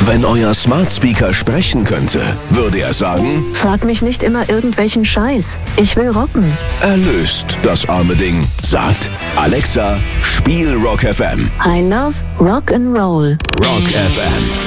Wenn euer Smart Speaker sprechen könnte, würde er sagen: Frag mich nicht immer irgendwelchen Scheiß. Ich will rocken. Erlöst das arme Ding. Sagt: Alexa, spiel Rock FM. I love Rock and Roll. Rock FM.